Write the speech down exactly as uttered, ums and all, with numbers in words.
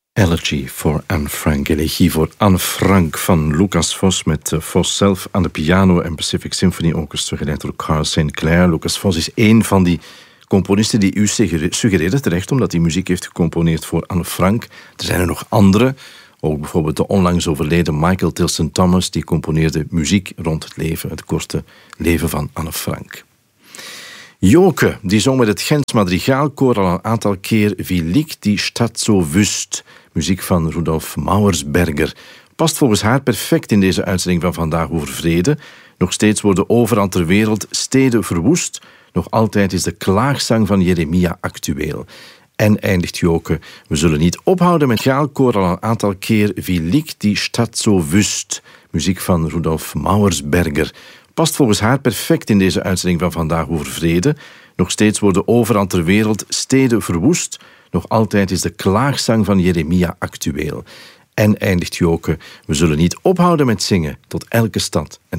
Elegy voor Anne Frank. Elegie voor Anne Frank van Lucas Vos, met Vos zelf aan de piano en Pacific Symphony Orchestra geleid door Carl Saint Clair. Lucas Vos is één van die componisten die u suggereerde terecht, omdat hij muziek heeft gecomponeerd voor Anne Frank. Er zijn er nog andere. Ook bijvoorbeeld de onlangs overleden Michael Tilson Thomas, die componeerde muziek rond het leven, het korte leven van Anne Frank. Joke, die zong met het Gents Madrigaalkoor al een aantal keer Wie liegt die Stadt so wüst, muziek van Rudolf Mauersberger. Past volgens haar perfect in deze uitzending van Vandaag over Vrede. Nog steeds worden overal ter wereld steden verwoest. Nog altijd is de klaagzang van Jeremia actueel. En eindigt Joke, we zullen niet ophouden met Gaalkoor al een aantal keer Wie liegt die Stadt so wüst, muziek van Rudolf Mauersberger. Past volgens haar perfect in deze uitzending van Vandaag over Vrede. Nog steeds worden overal ter wereld steden verwoest. Nog altijd is de klaagzang van Jeremia actueel. En eindigt Joke, we zullen niet ophouden met zingen tot elke stad en